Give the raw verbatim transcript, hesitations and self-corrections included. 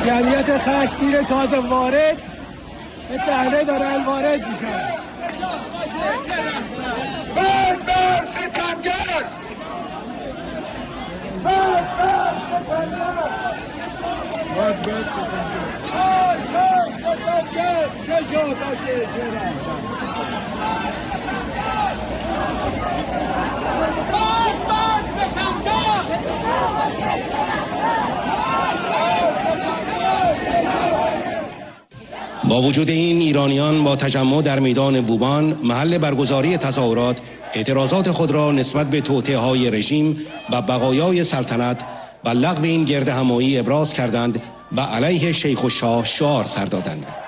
جمعیت خشمگین تازه وارد به صحنه دارن وارد میشن. بند بر ستمگر، بند بر ستمگر، بند بر ستمگر، چه جا باشه چرا بند بر ستمگر. با وجود این، ایرانیان با تجمع در میدان ووبان محل برگزاری تظاهرات اعتراضات خود را نسبت به توطئه‌های رژیم و بقایای سلطنت و لغو این گردهمایی ابراز کردند و علیه شیخ الشاه شعار سر دادند.